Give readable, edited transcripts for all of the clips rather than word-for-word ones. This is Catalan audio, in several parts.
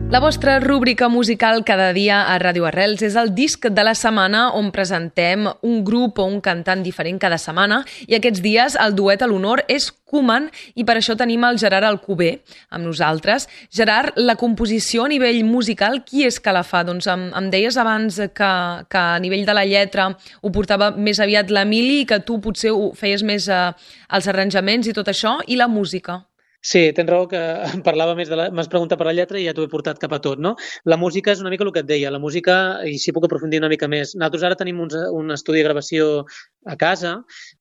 La vostra rúbrica musical cada dia a Ràdio Arrels és el disc de la setmana on presentem un grup o un cantant diferent cada setmana i aquests dies el duet a l'honor és Koeman i per això tenim el Gerard Alcover amb nosaltres. Gerard, la composició a nivell musical, qui és que la fa? Doncs em deies abans que a nivell de la lletra ho portava més aviat l'Emili i que tu potser ho feies més els arranjaments i tot això, i la música? Sí, tens raó que em parlava més m'has preguntat per la lletra i ja t'ho he portat cap a tot, no? La música és una mica el que et deia, la música, i si puc aprofundir una mica més, nosaltres ara tenim un estudi de gravació a casa,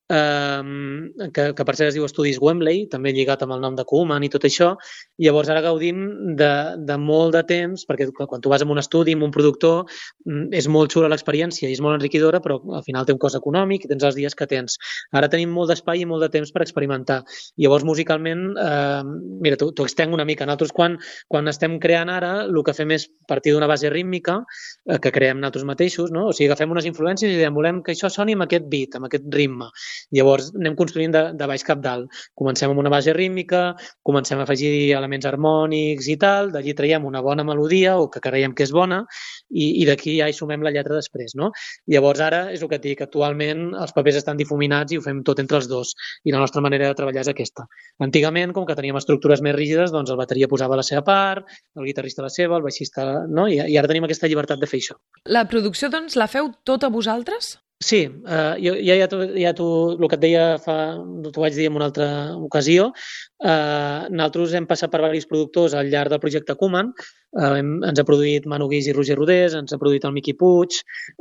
que per cert es diu Estudis Wembley, també lligat amb el nom de Koeman i tot això, i llavors ara gaudim de molt de temps, perquè quan tu vas a un estudi, amb un productor, és molt xula l'experiència i és molt enriquidora, però al final té un cost econòmic i tens els dies que tens. Ara tenim molt d'espai i molt de temps per experimentar. Llavors, musicalment, mira, t'ho extenc una mica. Nosaltres, quan estem creant ara, el que fem és partir d'una base rítmica que creem nosaltres mateixos, no? O sigui, agafem unes influències i diem, volem que això soni amb aquest beat, amb aquest ritme. Llavors anem construint de baix cap dalt. Comencem amb una base rítmica, comencem a afegir elements harmònics i tal, d'allí traiem una bona melodia o que creiem que és bona i d'aquí ja hi sumem la lletra després, no? Llavors ara és el que et dic, actualment els papers estan difuminats i ho fem tot entre els dos i la nostra manera de treballar és aquesta. Antigament, com que teníem estructures més rígides, doncs el bateria posava la seva part, el guitarrista la seva, el baixista, no? I ara tenim aquesta llibertat de fer això. La producció, doncs, la feu tota vosaltres? Sí, jo el que et deia t'ho vaig dir en una altra ocasió, nosaltres hem passat per diversos productors al llarg del projecte Koeman, ens ha produït Manu Guix i Roger Rodés, ens ha produït el Miqui Puig,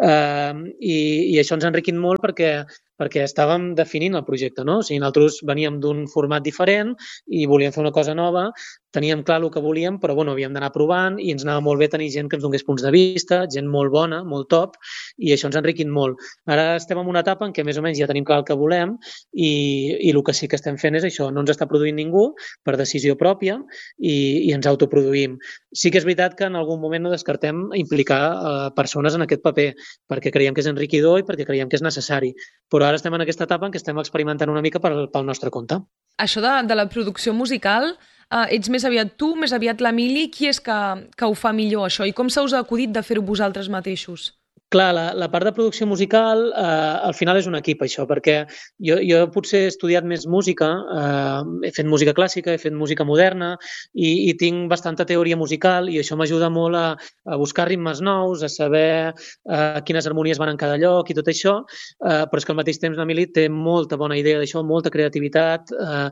i això ens ha enriquit molt perquè estàvem definint el projecte, no? O sigui, nosaltres veníem d'un format diferent i volíem fer una cosa nova, teníem clar el que volíem, però bueno, havíem d'anar provant i ens anava molt bé tenir gent que ens donés punts de vista, gent molt bona, molt top, i això ens ha enriquit molt. Ara estem en una etapa en què més o menys ja tenim clar el que volem i el que sí que estem fent és això, no ens està produint ningú per decisió pròpia i ens autoproduïm. Sí que és veritat que en algun moment no descartem implicar persones en aquest paper, perquè creiem que és enriquidor i perquè creiem que és necessari. Però ara estem en aquesta etapa en què estem experimentant una mica pel nostre compte. Això de la producció musical, ets més aviat tu, més aviat l'Emili? Qui és que ho fa millor, això? I com se us ha acudit de fer-ho vosaltres mateixos? Clar, la part de producció musical al final és un equip, això, perquè jo potser he estudiat més música, he fet música clàssica, he fet música moderna i tinc bastanta teoria musical i això m'ajuda molt a buscar ritmes nous, a saber quines harmonies van en cada lloc i tot això, però és que al mateix temps l'Emili té molta bona idea d'això, molta creativitat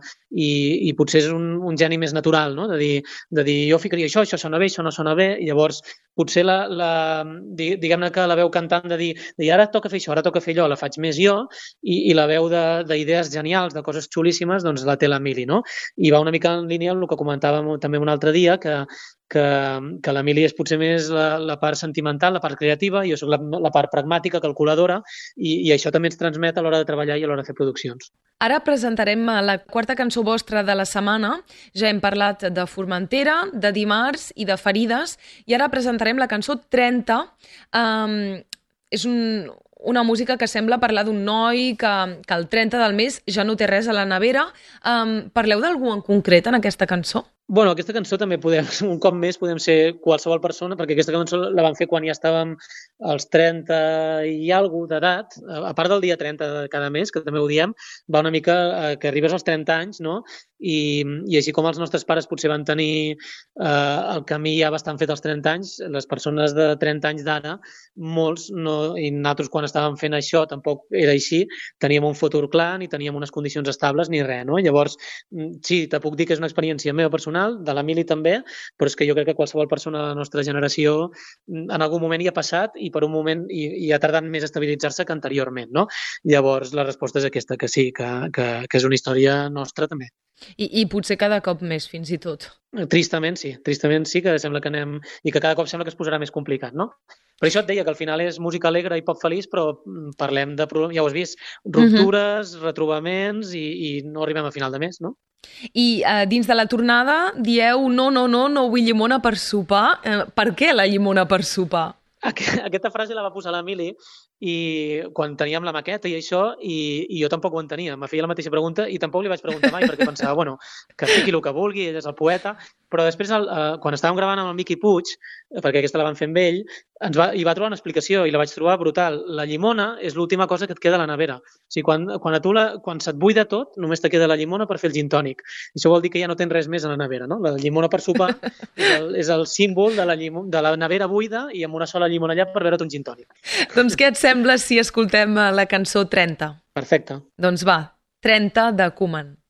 i potser és un geni més natural, no? De dir jo ficaria això sona bé, això no sona bé, i llavors potser diguem-ne que la veu cantant de dir ara toca fer això, ara toca fer allò, la faig més jo i la veu d'idees genials, de coses xulíssimes, doncs la té l'Emili, no? I va una mica en línia amb el que comentàvem també un altre dia, que l'Emili és potser més la part sentimental, la part creativa, i jo soc la part pragmàtica, calculadora, i això també ens transmet a l'hora de treballar i a l'hora de fer produccions. Ara presentarem la quarta cançó vostra de la setmana. Ja hem parlat de Formentera, de Dimarts i de Ferides, i ara presentarem la cançó 30. És una música que sembla parlar d'un noi que el 30 del mes ja no té res a la nevera. Parleu d'algú en concret en aquesta cançó? Bueno, aquesta cançó també un cop més podem ser qualsevol persona, perquè aquesta cançó la vam fer quan ja estàvem als 30 i alguna d'edat, a part del dia 30 de cada mes, que també ho diem, va una mica que arribes als 30 anys, no? I així com els nostres pares potser van tenir el camí ja bastant fet als 30 anys, les persones de 30 anys d'ara, molts, i nosaltres quan estàvem fent això tampoc era així, teníem un futur clar, ni teníem unes condicions estables ni res, no? Llavors, sí, te puc dir que és una experiència meva personal, de l'Emili també, però és que jo crec que qualsevol persona de la nostra generació en algun moment hi ha passat i per un moment hi ha tardat més a estabilitzar-se que anteriorment, no? Llavors la resposta és aquesta, que sí, que és una història nostra també. I potser cada cop més, fins i tot. Tristament sí, que sembla que anem i que cada cop sembla que es posarà més complicat, no? Per això et deia que al final és música alegre i pop feliç, però parlem de problemes, ja ho has vist, ruptures, retrobaments i no arribem a final de mes, no? I dins de la tornada dieu no vull llimona per sopar. Per què la llimona per sopar? Aquesta frase la va posar l'Emili i quan teníem la maqueta i això, i jo tampoc ho entenia. Me feia la mateixa pregunta i tampoc li vaig preguntar mai perquè pensava, bueno, que fiqui el que vulgui, ell és el poeta, però després, quan estàvem gravant amb el Miqui Puig, perquè aquesta la van fer amb ell, hi va trobar una explicació i la vaig trobar brutal. La llimona és l'última cosa que et queda a la nevera. O sigui, quan se't buida tot, només te queda la llimona per fer el gin tònic. Això vol dir que ja no tens res més a la nevera, no? La llimona per sopar és el símbol de la nevera buida i amb una sola llimona allà per beure't un gin tònic. Doncs què et sembla si escoltem la cançó 30? Perfecte. Doncs va, 30 de Koeman.